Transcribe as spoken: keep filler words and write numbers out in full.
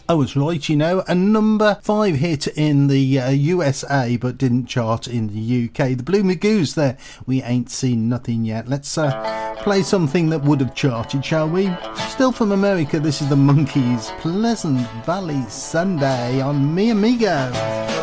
I was right, you know. A number five hit in the uh, U S A, but didn't chart in the U K. The Blue Magoos there. We ain't seen nothing yet. Let's uh, play something that would have charted, shall we? Still from America, this is the Monkees. Pleasant Valley Sunday on Mi Amigo.